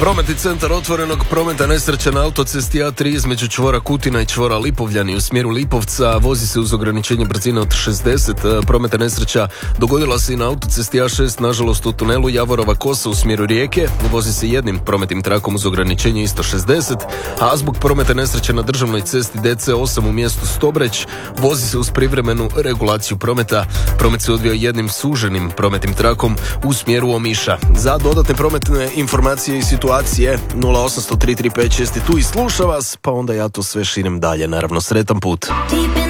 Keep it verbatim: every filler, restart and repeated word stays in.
Prometni centar otvorenog prometa nesreća na autocesti A tri između čvora Kutina i čvora Lipovljani u smjeru Lipovca vozi se uz ograničenje brzine od šezdeset. Prometna nesreća dogodila se i na autocesti A šest, nažalost u tunelu Javorova Kosa u smjeru Rijeke. Vozi se jednim prometnim trakom uz ograničenje isto šezdeset, a zbog prometne nesreće na državnoj cesti D C osam u mjestu Stobreć vozi se uz privremenu regulaciju prometa. Promet se odvija jednim suženim prometnim trakom u smjeru Omiša. Za dodatne prometne informacije i situacije nula osam sto tri tri pet šest tu i sluša vas, pa onda ja to sve širim dalje. Naravno, sretan put.